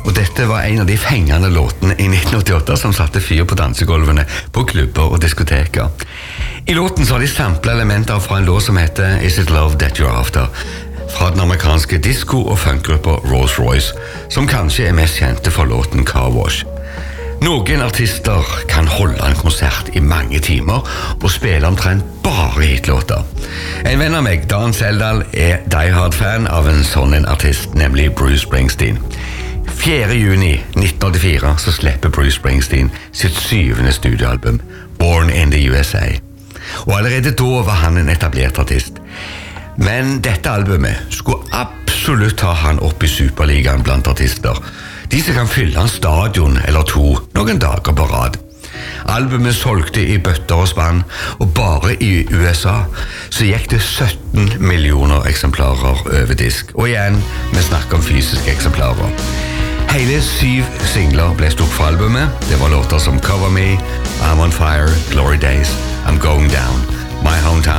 Og dette var en av de fengende låtene i 1988 som satte fyr på dansegolvene på klubber og diskoteker. I låten så har de samplet elementer fra en låt som heter Is It Love That You're After, fra den amerikanske disco- og funkgruppa Rolls-Royce, som kanskje er mest kjente for låten Car Wash. Noen artister kan holde en konsert i mange timer og spille omtrent bare hitlåter. En venn av meg, Dan Seldal, er diehard-fan av en sånn artist, nemlig Bruce Springsteen. 4. juni 1984 så slipper Bruce Springsteen sitt 7. studioalbum, Born in the USA. Og allerede da var han en etablert artist. Men dette albumet skulle absolutt ha han opp i Superligaen blant artister. De som kan fylle en stadion eller to noen dager på rad. Albumet solgte i bøtter og spann, og bare i USA så gikk det 17 millioner eksemplarer over disk. Og igjen, vi snakker om fysiske eksemplarer. Hele 7 singler ble stort for albumet. Det var låter som Cover Me, I'm on Fire, Glory Days, I'm Going Down, My Hometown